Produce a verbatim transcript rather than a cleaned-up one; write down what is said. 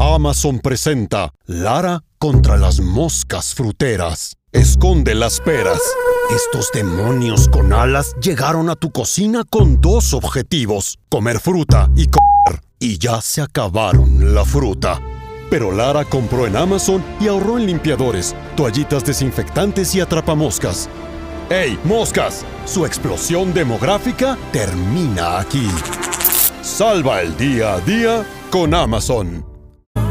Amazon presenta Lara contra las moscas fruteras. Esconde las peras. Estos demonios con alas llegaron a tu cocina con dos objetivos: comer fruta y comer. Y ya se acabaron la fruta. Pero Lara compró en Amazon y ahorró en limpiadores, toallitas desinfectantes y atrapamoscas. ¡Ey, moscas! Su explosión demográfica termina aquí. Salva el día a día con Amazon.